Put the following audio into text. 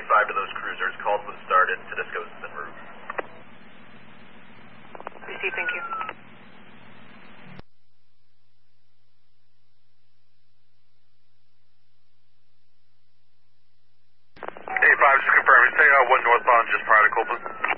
A5 to those cruisers. Calls have started. Tedesco's en route. BC, thank you. A5, just confirming. Stay 1 northbound just prior to Copeland.